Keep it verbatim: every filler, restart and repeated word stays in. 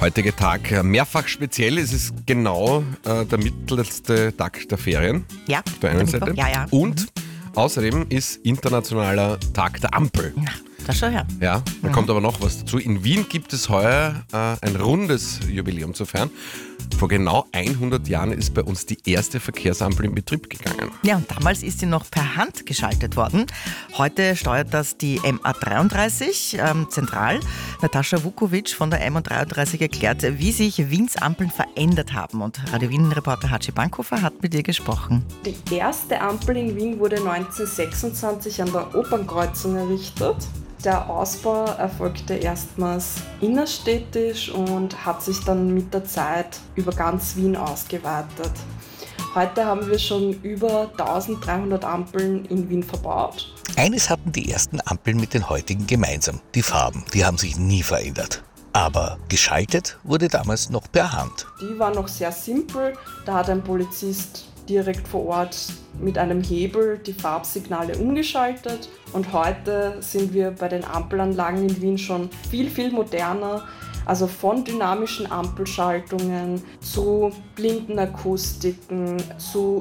heutige Tag äh, mehrfach speziell. Es ist genau äh, der mittelletzte Tag der Ferien. Ja. Auf der einen Seite. Ja, ja. Und mhm. außerdem ist internationaler Tag der Ampel. Na, das schon her. Ja, da mhm. kommt aber noch was dazu. In Wien gibt es heuer äh, ein rundes Jubiläum zu feiern. Vor genau hundert Jahren ist bei uns die erste Verkehrsampel in Betrieb gegangen. Ja, und damals ist sie noch per Hand geschaltet worden. Heute steuert das die M A dreiunddreißig ähm, zentral. Natascha Vukovic von der M A dreiunddreißig erklärt, wie sich Wiens Ampeln verändert haben. Und Radio Wien-Reporter Hatschi Bankhofer hat mit ihr gesprochen. Die erste Ampel in Wien wurde neunzehnhundertsechsundzwanzig an der Opernkreuzung errichtet. Der Ausbau erfolgte erstmals innerstädtisch und hat sich dann mit der Zeit über ganz Wien ausgeweitet. Heute haben wir schon über eintausenddreihundert Ampeln in Wien verbaut. Eines hatten die ersten Ampeln mit den heutigen gemeinsam: die Farben. Die haben sich nie verändert. Aber geschaltet wurde damals noch per Hand. Die war noch sehr simpel. Da hat ein Polizist direkt vor Ort mit einem Hebel die Farbsignale umgeschaltet. Und heute sind wir bei den Ampelanlagen in Wien schon viel, viel moderner. Also von dynamischen Ampelschaltungen zu Blindenakustiken, zu